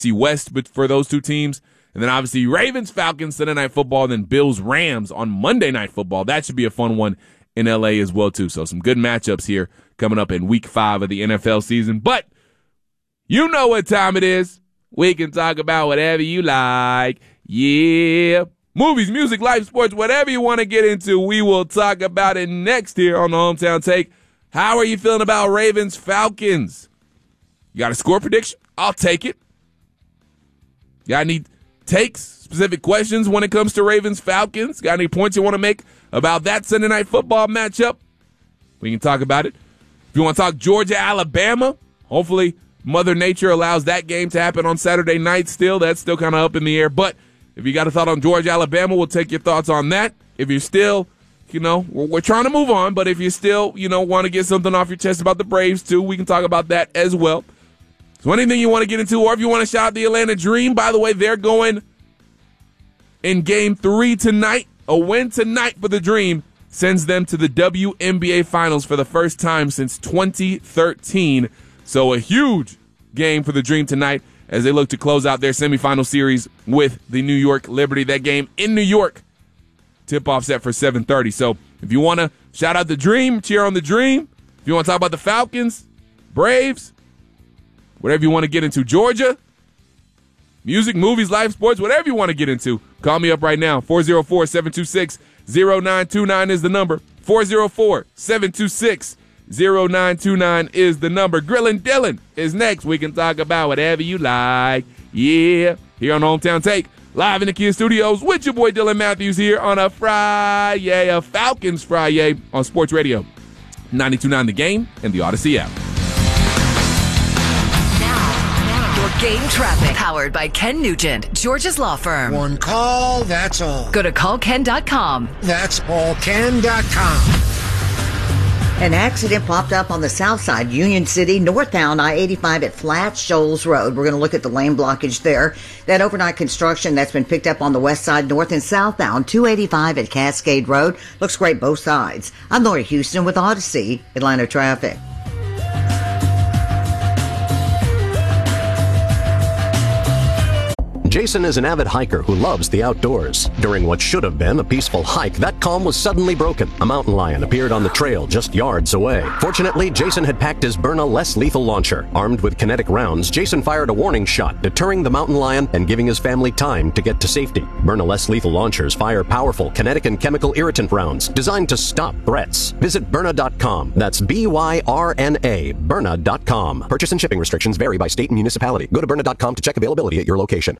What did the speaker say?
West but for those two teams. And then obviously Ravens-Falcons Sunday Night Football, and then Bills-Rams on Monday Night Football. That should be a fun one in L.A. as well, too. So some good matchups here coming up in Week 5 of the NFL season. But you know what time it is. We can talk about whatever you like. Yeah. Movies, music, life, sports, whatever you want to get into, we will talk about it next here on the Hometown Take. How are you feeling about Ravens-Falcons? You got a score prediction? I'll take it. Got any takes, specific questions when it comes to Ravens-Falcons? Got any points you want to make about that Sunday Night Football matchup? We can talk about it. If you want to talk Georgia-Alabama, hopefully Mother Nature allows that game to happen on Saturday night still. That's still kind of up in the air. But if you got a thought on Georgia-Alabama, we'll take your thoughts on that. If you're still, we're trying to move on, but if you still, want to get something off your chest about the Braves too, we can talk about that as well. So anything you want to get into, or if you want to shout out the Atlanta Dream, by the way, they're going in Game 3 tonight. A win tonight for the Dream sends them to the WNBA Finals for the first time since 2013. So a huge game for the Dream tonight as they look to close out their semifinal series with the New York Liberty. That game in New York, tip-off set for 7:30. So if you want to shout out the Dream, cheer on the Dream. If you want to talk about the Falcons, Braves, whatever you want to get into, Georgia, music, movies, life, sports, whatever you want to get into, call me up right now. 404-726-0929 is the number. 404-726-0929 is the number. Grillin' Dylan is next. We can talk about whatever you like. Yeah. Here on Hometown Take, live in the Kia Studios with your boy Dylan Matthews here on a Friday, a Falcons Friday on Sports Radio 92.9 The Game and the Odyssey app. Game traffic powered by Ken Nugent, Georgia's law firm. One call, that's all. Go to callken.com. That's allken.com. An accident popped up on the south side, Union City, northbound I-85 at Flat Shoals Road. We're going to look at the lane blockage there. That overnight construction that's been picked up on the west side, north and southbound, 285 at Cascade Road. Looks great both sides. I'm Lori Houston with Odyssey, Atlanta Traffic. Jason is an avid hiker who loves the outdoors. During what should have been a peaceful hike, that calm was suddenly broken. A mountain lion appeared on the trail just yards away. Fortunately, Jason had packed his Byrna less lethal launcher. Armed with kinetic rounds, Jason fired a warning shot, deterring the mountain lion and giving his family time to get to safety. Byrna less lethal launchers fire powerful kinetic and chemical irritant rounds designed to stop threats. Visit Byrna.com. That's Byrna, Byrna.com. Purchase and shipping restrictions vary by state and municipality. Go to Byrna.com to check availability at your location.